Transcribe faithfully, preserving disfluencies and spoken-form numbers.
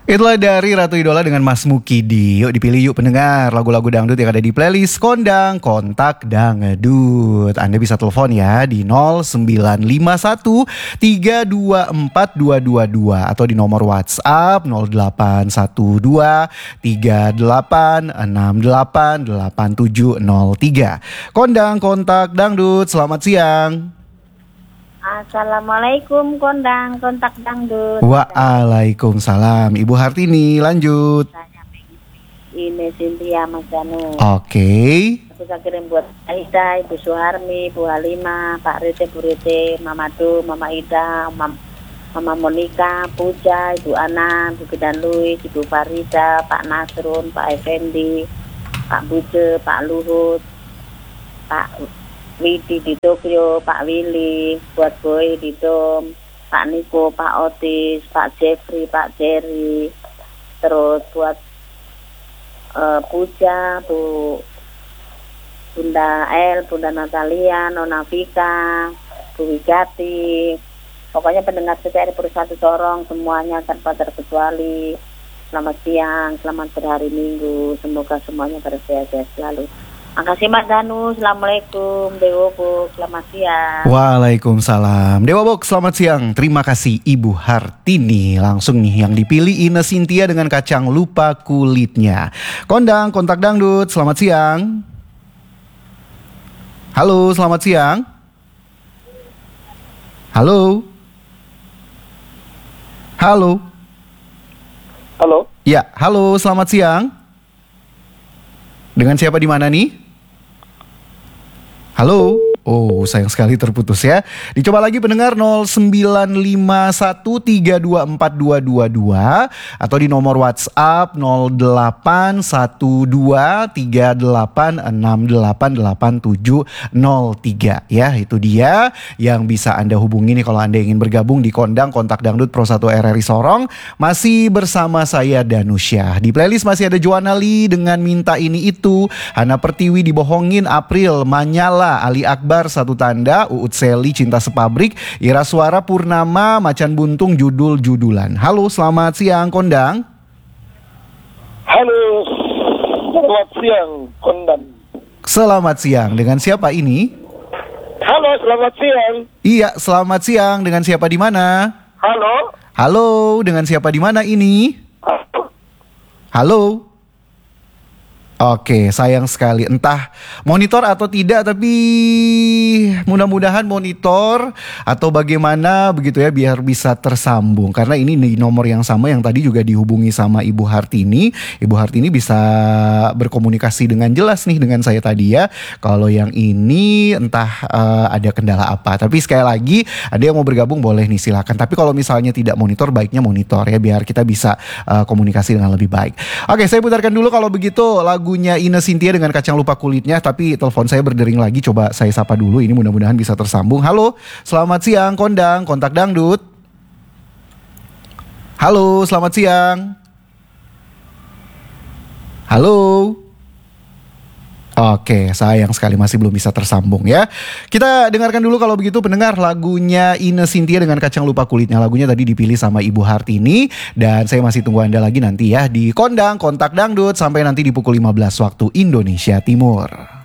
Itulah dari Ratu Idola dengan Mas Mukidi. Yuk dipilih yuk pendengar lagu-lagu dangdut yang ada di playlist Kondang Kontak Dangdut. Anda bisa telepon ya di nol sembilan lima satu tiga dua empat dua dua dua atau di nomor WhatsApp nol delapan satu dua tiga delapan enam delapan delapan tujuh nol tiga. Kondang Kontak Dangdut, selamat siang. Assalamualaikum Kondang Kontak Dangdut. Waalaikumsalam Ibu Hartini, lanjut. Ini Cynthia Mas Danu. Oke. Kita kirim buat Aida, Ibu Suharmi, Bu Halimah, Pak Rite, Bu Rite, Mama Du, Mama Ida, Mam, Mama Monika, Puja, Ibu Ana, Bu Bidan Louis, Ibu Farida, Pak Nasrun, Pak Effendi, Pak Buje, Pak Luhut, Pak Widi di Tokyo, Pak Willy, buat Boy di Dom, Pak Niko, Pak Otis, Pak Jeffrey, Pak Jerry, terus buat uh, Puja, Bu Bunda El, Bunda Natalia, Nona Vika, Bu Wigati, pokoknya pendengar setia di Persatu Sorong semuanya tanpa terkecuali. Selamat siang, selamat berhari Minggu, semoga semuanya bersehat-sehat selalu. Makasih Mas Danu, Assalamualaikum, Dewa Bok, selamat siang. Waalaikumsalam, Dewa Bok, selamat siang. Terima kasih Ibu Hartini. Langsung nih yang dipilih Ine Cynthia dengan Kacang Lupa Kulitnya. Kondang Kontak Dangdut, selamat siang. Halo, selamat siang. Halo. Halo. Halo. Ya, halo, selamat siang. Dengan siapa di mana nih? Halo? Oh, sayang sekali terputus ya. Dicoba lagi pendengar nol sembilan lima satu tiga dua empat dua dua dua atau di nomor WhatsApp nol delapan satu dua tiga delapan enam delapan delapan tujuh nol tiga ya. Itu dia yang bisa Anda hubungi nih kalau Anda ingin bergabung di Kondang Kontak Dangdut Pro satu R R I Sorong. Masih bersama saya Danusya. Di playlist masih ada Joanna Lee dengan Minta Ini Itu, Hana Pertiwi Dibohongin, April, Manyala, Ali Akbar Satu Tanda, Uut Seli Cinta Sepabrik, Ira Suara Purnama, Macan Buntung Judul-Judulan. Halo, selamat siang Kondang. Halo, selamat siang Kondang. Selamat siang, dengan siapa ini? Halo, selamat siang. Iya, selamat siang, dengan siapa di mana? Halo. Halo, dengan siapa di mana ini? Halo. Halo. Oke, sayang sekali. Entah monitor atau tidak, tapi mudah-mudahan monitor atau bagaimana begitu ya biar bisa tersambung. Karena ini di nomor yang sama yang tadi juga dihubungi sama Ibu Hartini. Ibu Hartini bisa berkomunikasi dengan jelas nih dengan saya tadi ya. Kalau yang ini entah uh, ada kendala apa. Tapi sekali lagi ada yang mau bergabung boleh nih silakan. Tapi kalau misalnya tidak monitor, baiknya monitor ya biar kita bisa uh, komunikasi dengan lebih baik. Oke, saya putarkan dulu kalau begitu lagu lagunya Ine Cynthia dengan Kacang Lupa Kulitnya. Tapi telepon saya berdering lagi, coba saya sapa dulu. Ini mudah-mudahan bisa tersambung. Halo, selamat siang Kondang Kontak Dangdut. Halo, selamat siang. Halo. Oke, sayang sekali masih belum bisa tersambung ya. Kita dengarkan dulu kalau begitu pendengar lagunya Ine Cynthia dengan Kacang Lupa Kulitnya. Lagunya tadi dipilih sama Ibu Hartini. Dan saya masih tunggu Anda lagi nanti ya di Kondang Kontak Dangdut sampai nanti di pukul lima belas waktu Indonesia Timur.